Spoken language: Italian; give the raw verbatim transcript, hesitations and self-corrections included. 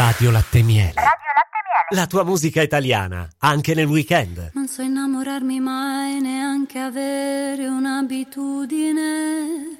Radio Latte Miele. Radio Latte Miele. La tua musica italiana, anche nel weekend. Non so innamorarmi mai, neanche avere un'abitudine.